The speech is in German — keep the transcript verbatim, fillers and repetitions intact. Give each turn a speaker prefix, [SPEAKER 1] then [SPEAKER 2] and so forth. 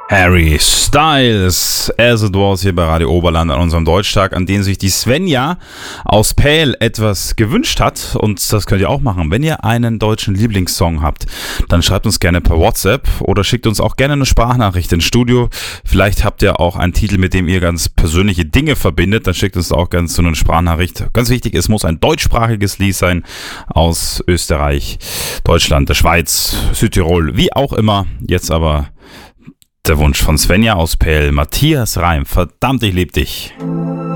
[SPEAKER 1] Harry Styles, as it was hier bei Radio Oberland an unserem Deutschtag, an dem sich die Svenja aus Pähl etwas gewünscht hat. Und das könnt ihr auch machen. Wenn ihr einen deutschen Lieblingssong habt, dann schreibt uns gerne per WhatsApp oder schickt uns auch gerne eine Sprachnachricht ins Studio. Vielleicht habt ihr auch einen Titel, mit dem ihr ganz persönliche Dinge verbindet. Dann schickt uns auch gerne so eine Sprachnachricht. Ganz wichtig, es muss ein deutschsprachiges Lied sein aus Österreich, Deutschland, der Schweiz, Südtirol, wie auch immer. Jetzt aber der Wunsch von Svenja aus Pähl, Matthias Reim, verdammt, ich lieb dich.